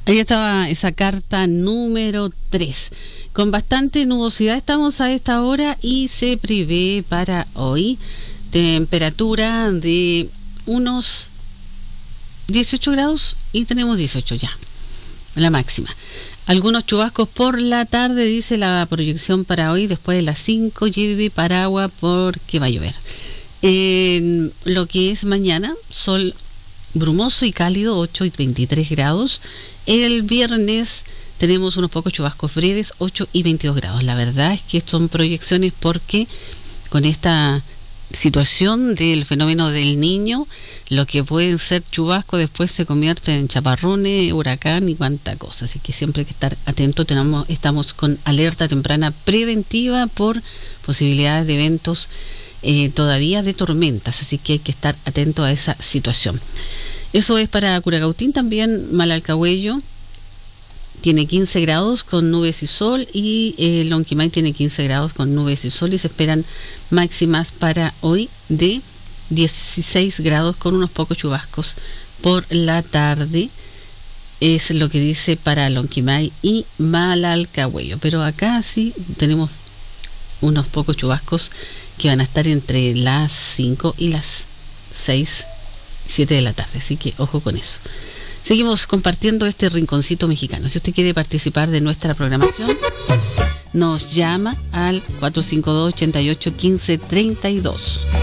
Ahí estaba esa carta número 3. Con bastante nubosidad estamos a esta hora y se prevé para hoy temperatura de unos 18 grados y tenemos 18 ya, la máxima. Algunos chubascos por la tarde, dice la proyección para hoy, después de las 5, lleve paraguas porque va a llover. Lo que es mañana, sol brumoso y cálido, 8 y 23 grados. El viernes tenemos unos pocos chubascos breves, 8 y 22 grados. La verdad es que son proyecciones porque con esta situación del fenómeno del Niño, lo que pueden ser chubascos después se convierte en chaparrones, huracán y cuánta cosa. Así que siempre hay que estar atento. Estamos con alerta temprana preventiva por posibilidades de eventos todavía de tormentas, así que hay que estar atento a esa situación. Eso es para Curacautín. También Malalcahuello tiene 15 grados con nubes y sol, y Lonquimay tiene 15 grados con nubes y sol, y se esperan máximas para hoy de 16 grados con unos pocos chubascos por la tarde. Es lo que dice para Lonquimay y Malalcahuello, pero acá sí tenemos unos pocos chubascos que van a estar entre las 5 y las 6, 7 de la tarde, así que ojo con eso. Seguimos compartiendo este rinconcito mexicano. Si usted quiere participar de nuestra programación, nos llama al 452-88-1532.